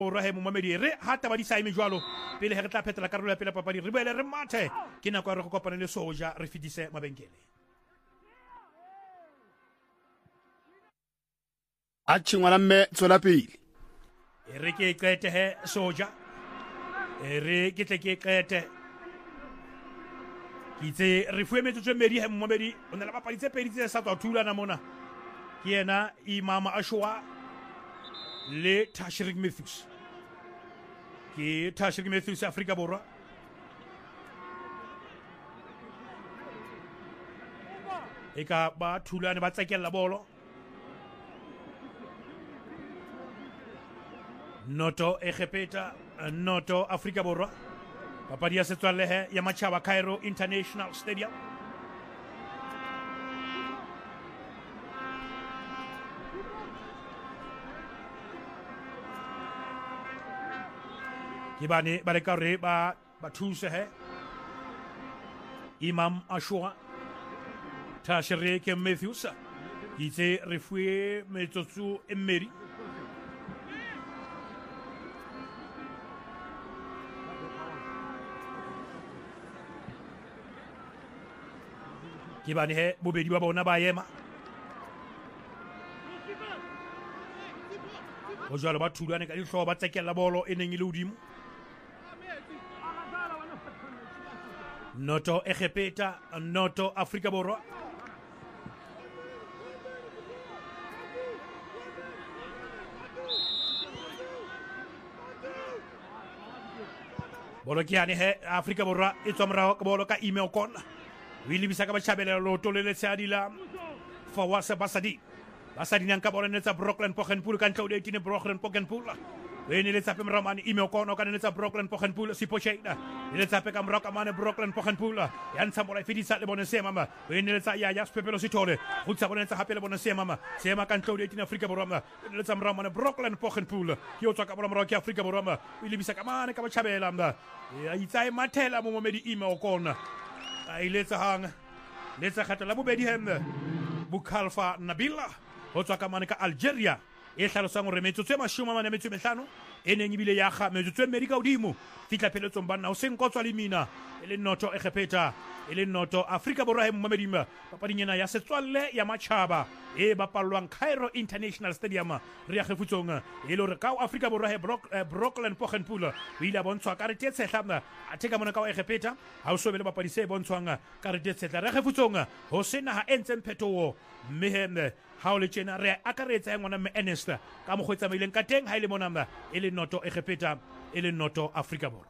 Borwa he momamedi re hata ba di saime jwalo pele he re tla phetela karolo ya pele papadi re boele re mathe ke nako re go kopana le Soja re fitise mabenkele a tshingwana mme tswela pele re ke qete he Soja re ke tle ke qete kitse re fuwe metsotso medi he momamedi o na le papadi tse pedi tse sa tswa thulana mona ke yena Imam Ashwa le Tashrik Matthews ke Tashrik Matthews Afrika Borwa eka ba thulane ba tsekella bolo Noto Egepeta Noto Afrika Borwa papadi ya setswalehe ya Machaba Cairo International Stadium Kibane barekare ba thuse he Imam Ashwa Tashrik Matthews itse re fuwe metsotso e mmedi Kibane he bobedi ba bona ba yema o jalo ba thulane ka dihlooho ba tsekella bolo e neng e le hodimo Noto Egepeta Noto Afrika Borwa bolo ke yane he Afrika Borwa e tswa morago ka bolo ka email kon o ilebisa ka batjhabela loto le letshehadi la Fawasa Basadi nang ka bolo netsa Brooklyn Poggenpoel ka ntle o 18 Brooklyn Poggenpoel e ne letsa pe mramane email kono ka netsa Brooklyn Poggenpoel Sipocheda le letsa pe ka mraka mane Brooklyn Poggenpoel ya ntsha mola fedisa le bone se mama e ne letsa ya spepelo sithole go tsa bone tsa hape le bone se mama ka ntle o 18 Afrika Borwa le letsa mramane Brooklyn Poggenpoel ke o tswa ka bolo mraka ya Afrika Borwa o ilebisa ka mane ka batjhabela mba ya itsae mathela mo momedi email kona a iletsa hang letsa khatla la bobedi hemme Bukhalfa Nabila ho tswa ka mane ka Algeria e hlalosang hore metsotso e 45 e neng ebile ya ga metsotso e mmedi ka hodimo fitla pheletsong banna o seng kotswa le mina e le Noto Egepeta e le Noto Afrika Borwa he momamedima papading ena ya setswalle ya Machaba e bapallwang Cairo International Stadium re ya kgefutsong e le hore ka Afrika Borwa he Brooklyn Poggenpoel o ile a bontshwa karete e tshehla a theka mona ka Egepeta ha o so be le papadi se bontshwang karete e tshehla re kgefutsong ho sena ha entseng phetoho mme ha o le tjena re akaretsa ngwana mme Ernest ka mogwetsa maileng ka teng ha ile mona e le Noto Egepeta e le Noto Afrika Borwa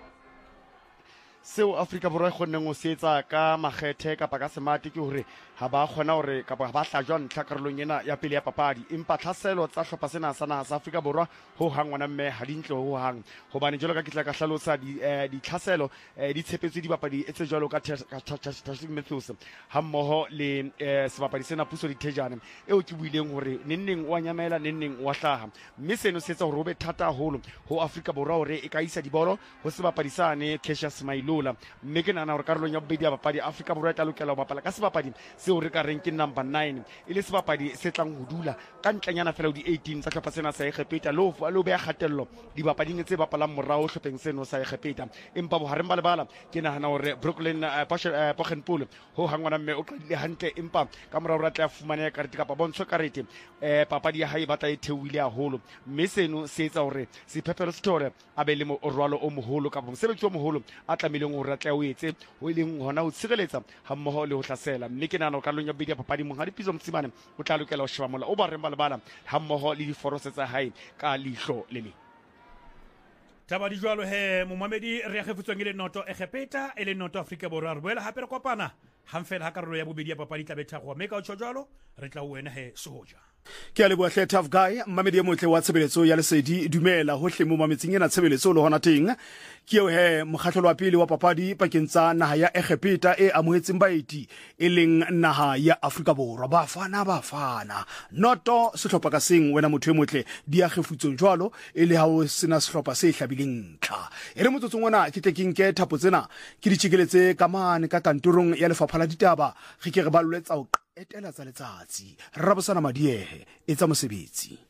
seo Afrika Borwa e kgonneng ho se etsa ka makgethe kapa ka semate ke hore ha ba kgona hore kapa ba hlajwa ntlha karolong ena ya pele ya papadi empa tlhaselo tsa hlopha sena sa naha sa Afrika Borwa ho hangwana mme ha dintle ho hang hobane jalo ka kitla ka hlalosa di tlhaselo di tshepetswe di bapadi etse jalo ka Tashrik Matthews ha mmoho le sebapadi sena Puso Dithejane eo ke buileng hore nenneng o nyamela nenneng o hlaha mme seno se etsa hore o be thata haholo ho Afrika Borwa hore e ka isa dibolo ho sebapadi sane Cassius Mailula mme ke nana hore karolong ya bobedi ya bapadi Afrika Borwa e tla lokela ho bapala ka sebapadi seo re ka reng ke number 9 e le sebapadi se tlang ho dula ka ntlenyana fela di 18 tsa hlopha sena sa Egepeta lo be ya kgatello dibapading tse bapalang morao hlopheng seno sa Egepeta empa bohareng ba lebala ke nahana hore Brooklyn Poggenpoel ho hangwana mme o qadile hantle empa ka morao ra tla fumana karete kapa bontsho karete papadi ya hae ba tla e theohile haholo mme seno se etsa hore sephepelo sithole a be le morwalo o moholo kapa mosebetsi o moholo a tlameleng hore a tla o etse ho ileng hona ho tshireletsa ha mmoho le ho hlasela mme ke nahana karolong ya bobedi ya papadi monghadi Piso Mtsimane o tla lokela ho sheba mola o ba reng ba lebala ha mmoho le diforose tsa hae ka lihlo le le taba di jwalo he momamedi re kgefutsweng e le Noto Egepeta e le Noto Afrika Borwa re boela hape re kopana hang fela ha karolo ya bobedi ya papadi tla bethago mme ka o jwalo re tla o wena he Soja ke a leboha hle Tough Guy mmamedi e motle wa tshebeletso ya lesedi dumela hohle mo mametseng ena tshebeletso le hona teng ke eo he mokgahlelo wa pele wa papadi pakeng tsa naha ya Egepeta e amohetseng baeti e leng naha ya Afrika Borwa bafana Noto sehlopha ka seng wena motho e motle di a kgefutsong jwalo e le ha o sena sehlopha se hlabileng ntlha e re motsotsong ona ke tle ke nke thapo tsena ke di tjhekeletse ka mane ka kantorong ya lefapha la ditaba ge ke re ba lletsa etela tsa letsatsi Rabosana Madiehe etsa mosebetsi